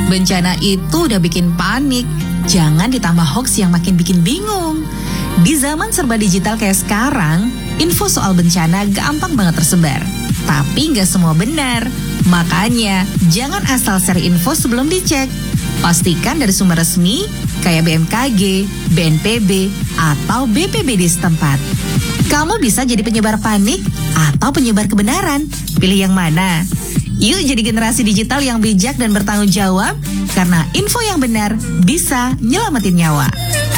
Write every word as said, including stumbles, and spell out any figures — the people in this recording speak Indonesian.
Bencana itu udah bikin panik. Jangan ditambah hoax yang makin bikin bingung. Di zaman serba digital kayak sekarang, info soal bencana gampang banget tersebar. Tapi nggak semua benar. Makanya, jangan asal share info sebelum dicek. Pastikan dari sumber resmi, kayak B M K G, B N P B, atau B P B D setempat. Kamu bisa jadi penyebar panik atau penyebar kebenaran. Pilih yang mana? Yuk jadi generasi digital yang bijak dan bertanggung jawab, karena info yang benar bisa nyelamatin nyawa.